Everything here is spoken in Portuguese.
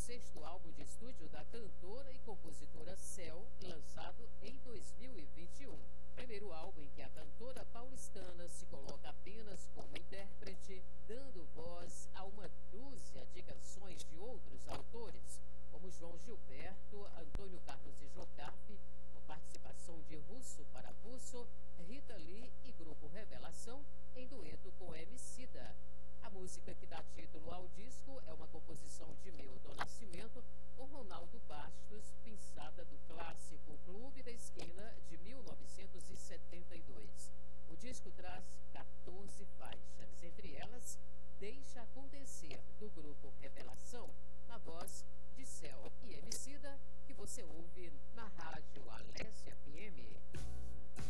6º álbum de estúdio da cantora e compositora Céu, lançado em 2021. Primeiro álbum em